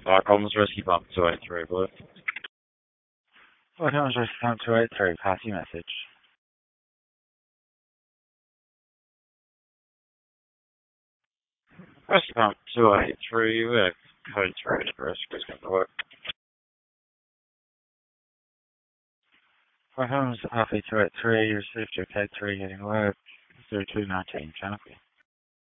Fire Comms Rescue Pump 283, Blue. Fire Comms Rescue Pump 283, pass your message. Rescue Pump 283, we're code 3 Express, going to work. Fire Comms Alpha 283, received your code 3 getting alert, 0219, channel.